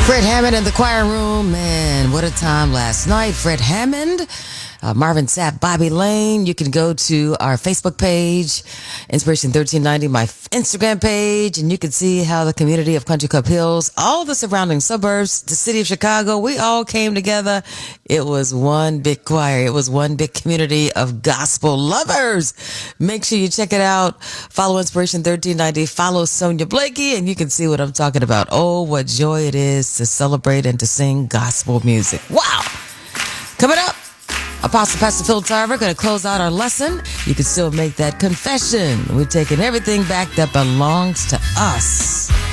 Fred Hammond in the choir room. Man, what a time last night. Fred Hammond, Marvin Sapp, Bobby Lane. You can go to our Facebook page, Inspiration 1390, my Instagram page, and you can see how the community of Country Club Hills, all the surrounding suburbs, the city of Chicago, we all came together. It was one big choir. It was one big community of gospel lovers. Make sure you check it out. Follow Inspiration 1390. Follow Sonia Blakey, and you can see what I'm talking about. Oh, what joy it is to celebrate and to sing gospel music. Wow. Coming up, Apostle Pastor Phil Tarver going to close out our lesson. You can still make that confession. We're taking everything back that belongs to us.